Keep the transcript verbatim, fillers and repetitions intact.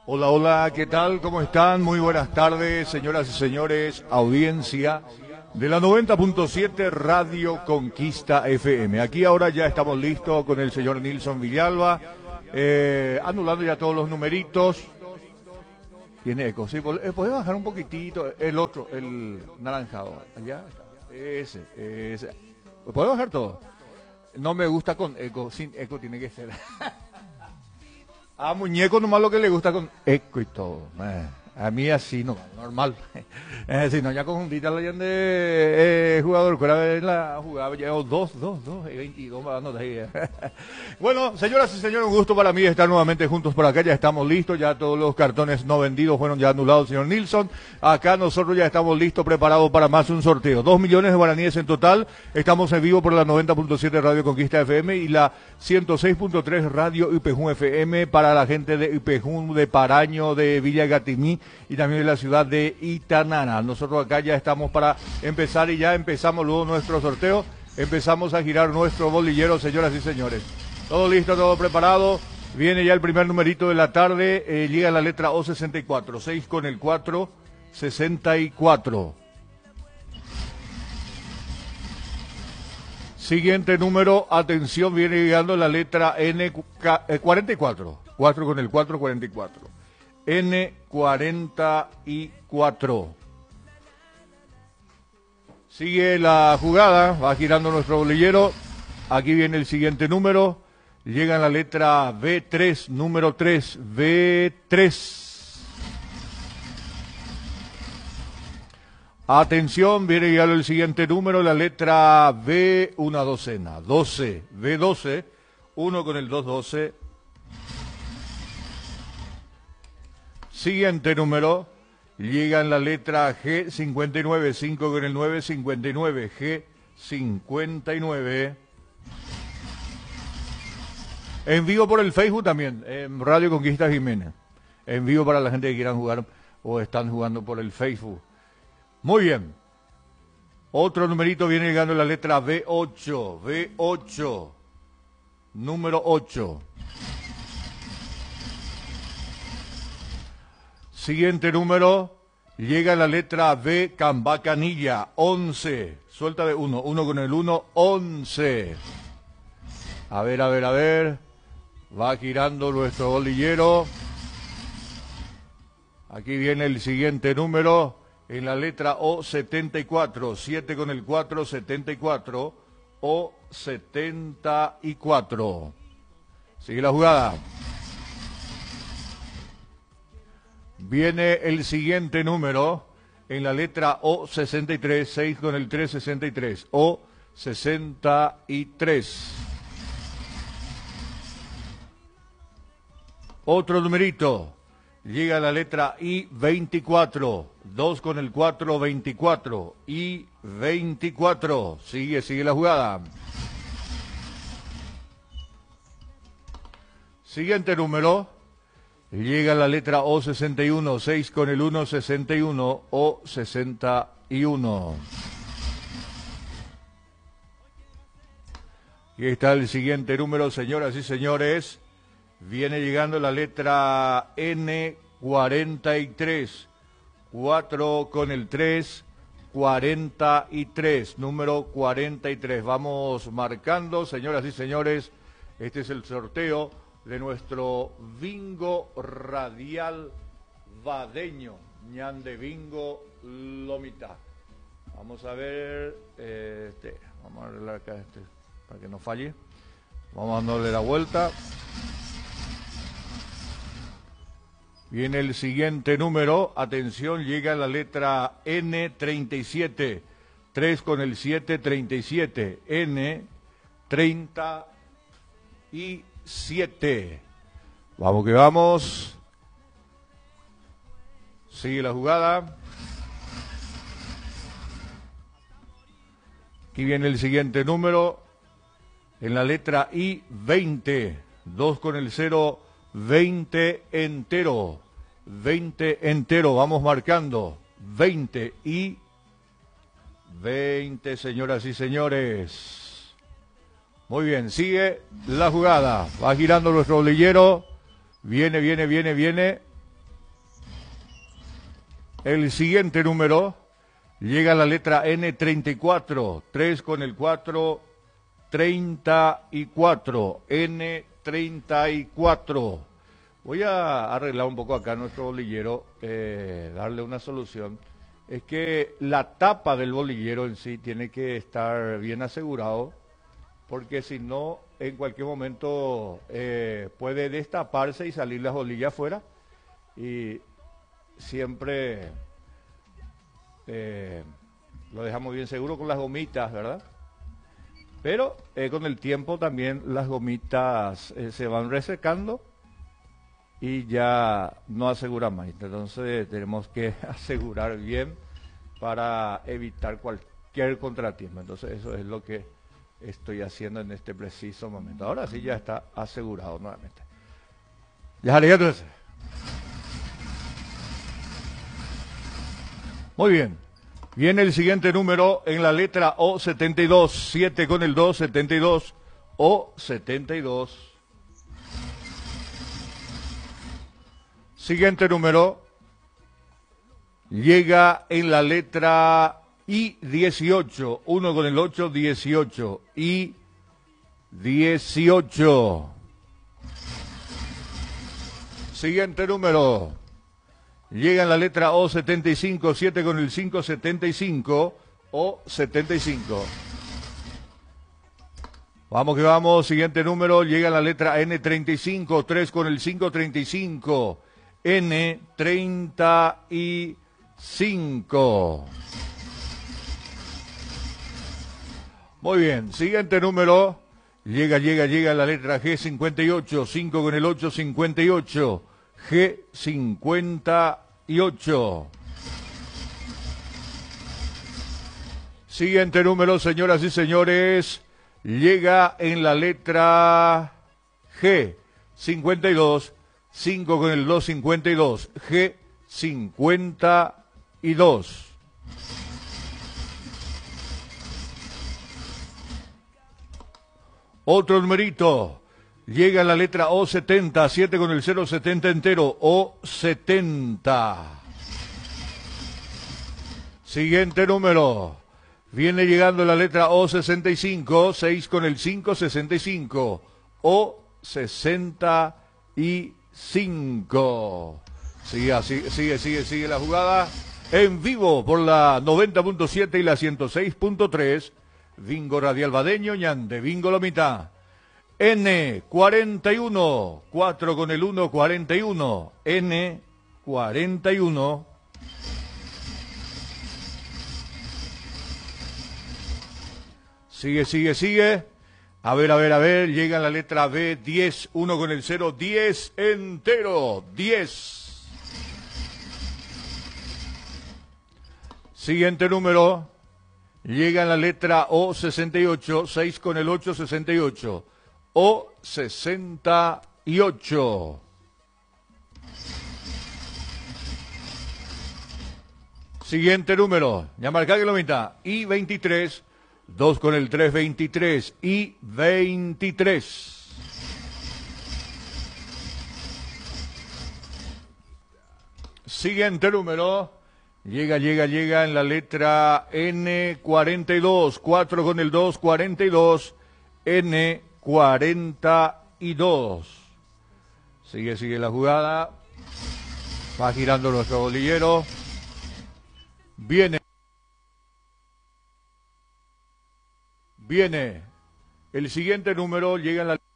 Hola, hola, ¿qué tal? ¿Cómo están? Muy buenas tardes, señoras y señores, audiencia de la noventa punto siete Radio Conquista F M. Aquí ahora ya estamos listos con el señor Nilson Villalba, eh, anulando ya todos los numeritos. Tiene eco, sí, ¿puedes bajar un poquitito? El otro, el naranjado, allá está, ese, ese. ¿Puedes bajar todo? No me gusta con eco, sin eco tiene que ser. A muñeco nomás lo que le gusta con eco y todo. Eh, a mí así no, normal. Eh, si no, ya confundita la gente eh, jugador, fuera en la jugada, llevo dos, dos, dos, veintidós, no te Bueno, señoras y señores, un gusto para mí estar nuevamente juntos por acá. Ya estamos listos, ya todos los cartones no vendidos fueron ya anulados, señor Nilson. Acá nosotros ya estamos listos, preparados para más un sorteo. Dos millones de guaraníes en total. Estamos en vivo por la noventa punto siete Radio Conquista F M y la ciento seis punto tres Radio Ipejún F M para la gente de Ipejún, de Paraño, de Villa Gatimí y también de la ciudad de Itanana. Nosotros acá ya estamos para empezar y ya empezamos luego nuestro sorteo. Empezamos a girar nuestro bolillero, señoras y señores. Todo listo, todo preparado. Viene ya el primer numerito de la tarde. Eh, llega la letra O sesenta y cuatro. seis con el cuatro, sesenta y cuatro. Siguiente número, atención, viene llegando la letra N cuarenta y cuatro. cuatro con el cuatro, cuarenta y cuatro. N cuarenta y cuatro. Sigue la jugada, va girando nuestro bolillero. Aquí viene el siguiente número. Llega la letra B tres, número tres, B tres. Atención, viene llegando el siguiente número, la letra B, una docena, doce, B doce, uno con el dos, doce. Siguiente número, llega en la letra G cincuenta y nueve, cinco con el nueve, cincuenta y nueve, G cincuenta y nueve. En vivo por el Facebook también, en Radio Conquista Jiménez. En vivo para la gente que quieran jugar o están jugando por el Facebook. Muy bien. Otro numerito viene llegando en la letra B ocho, B ocho, número ocho. Siguiente número, llega la letra B, Cambacanilla, once. Suelta de uno, uno con el uno, once. A ver, a ver, a ver. Va girando nuestro bolillero. Aquí viene el siguiente número, en la letra O setenta y cuatro, siete con el cuatro, setenta y cuatro, O setenta y cuatro. Sigue la jugada. Viene el siguiente número en la letra O sesenta y tres, seis con el tres, sesenta y tres, O sesenta y tres. Otro numerito, llega la letra I veinticuatro, dos con el cuatro, veinticuatro, I veinticuatro. Sigue, sigue la jugada. Siguiente número. Llega la letra O sesenta y uno, seis con el uno, sesenta y uno, O sesenta y uno. Y está el siguiente número, señoras y señores. Viene llegando la letra N cuarenta y tres, cuatro con el tres, cuarenta y tres, número cuarenta y tres. Vamos marcando, señoras y señores, este es el sorteo de nuestro bingo radial vadeño, ñande bingo lomita. Vamos a ver, eh, este, vamos a arreglar acá este, para que no falle. Vamos a darle la vuelta. Viene el siguiente número, atención, llega la letra N treinta y siete, tres con el siete, treinta y siete, N treinta y siete. Vamos que vamos. Sigue la jugada. Aquí viene el siguiente número. En la letra I, veinte. dos con el cero, veinte entero. veinte entero. Vamos marcando. veinte y veinte, señoras y señores. Muy bien, sigue la jugada. Va girando nuestro bolillero. Viene, viene, viene, viene. El siguiente número llega a la letra N treinta y cuatro, tres con el cuatro, treinta y cuatro, N treinta y cuatro. Voy a arreglar un poco acá nuestro bolillero, eh, darle una solución. Es que la tapa del bolillero en sí tiene que estar bien asegurado, porque si no, en cualquier momento eh, puede destaparse y salir las bolillas afuera. Y siempre eh, lo dejamos bien seguro con las gomitas, ¿verdad? Pero eh, con el tiempo también las gomitas eh, se van resecando y ya no asegura más. Entonces tenemos que asegurar bien para evitar cualquier contratiempo. Entonces eso es lo que estoy haciendo en este preciso momento. Ahora sí ya está asegurado nuevamente. Ya entonces. Muy bien. Viene el siguiente número en la letra O setenta y dos. siete con el dos, setenta y dos. O setenta y dos. Siguiente número llega en la letra I dieciocho. uno con el ocho, dieciocho. I dieciocho. Siguiente número llega en la letra O setenta y cinco. siete con el cinco, setenta y cinco. O setenta y cinco. Vamos que vamos. Siguiente número llega en la letra N treinta y cinco. tres con el cinco, treinta y cinco. N treinta y cinco. Muy bien, siguiente número. Llega, llega, llega la letra G cincuenta y ocho. cinco con el ocho, cincuenta y ocho. G cincuenta y ocho. Siguiente número, señoras y señores. Llega en la letra G cincuenta y dos. cinco con el dos, cincuenta y dos. G cincuenta y dos. Otro numerito. Llega la letra O setenta. siete con el cero, setenta entero. O setenta. Siguiente número. Viene llegando la letra O sesenta y cinco. seis con el cinco, sesenta y cinco. O sesenta y cinco. Sigue, sigue, sigue, sigue, sigue la jugada en vivo por la noventa punto siete y la ciento seis punto tres. Bingo Radial Badeño, Ñande, Bingo la mitad. N cuarenta y uno, cuatro con el uno, cuarenta y uno. N cuarenta y uno. Sigue, sigue, sigue. A ver, a ver, a ver, llega la letra B, diez, uno con el cero, diez entero, diez. Siguiente número, llega la letra O sesenta y ocho, seis con el ocho, sesenta y ocho. O sesenta y ocho. Siguiente número, ya marca que lo mitad, I veintitrés. dos con el tres, veintitrés. Y veintitrés. Siguiente número. Llega, llega, llega en la letra N cuarenta y dos. cuatro con el dos, cuarenta y dos. N cuarenta y dos. Sigue, sigue la jugada. Va girando nuestro bolillero. Viene. Viene. El siguiente número llega en la